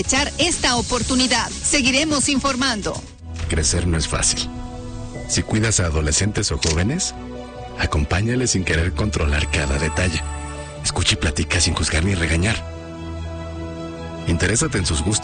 Echar esta oportunidad. Seguiremos informando. Crecer no es fácil. Si cuidas a adolescentes o jóvenes, acompáñales sin querer controlar cada detalle. Escucha y platica sin juzgar ni regañar. Interésate en sus gustos.